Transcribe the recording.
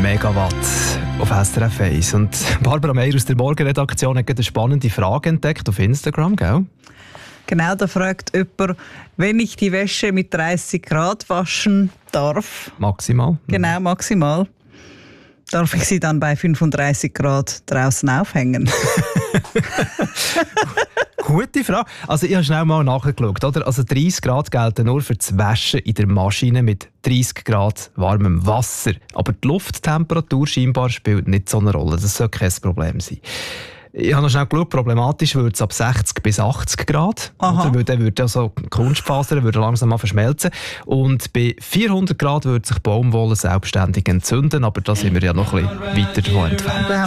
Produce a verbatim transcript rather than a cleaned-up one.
Megawatt auf S R F eins. Und Barbara Meier aus der Morgenredaktion hat eine spannende Frage entdeckt auf Instagram, gell? Genau, da fragt jemand, wenn ich die Wäsche mit dreißig Grad waschen darf. Maximal. Genau, maximal. Darf ich sie dann bei fünfunddreißig Grad draußen aufhängen? Gute Frage. Also ich habe schnell mal nachgeschaut. Oder? Also dreißig Grad gelten nur für das Waschen in der Maschine mit dreißig Grad warmem Wasser. Aber die Lufttemperatur scheinbar spielt nicht so eine Rolle. Das sollte kein Problem sein. Ich habe noch schnell geschaut, problematisch wird es ab sechzig bis achtzig Grad. Oder? Weil dann würde also Kunstfasern würde langsam mal verschmelzen. Und bei vierhundert Grad würde sich Baumwolle selbstständig entzünden. Aber da sind wir ja noch ein bisschen weiter davon entfernt.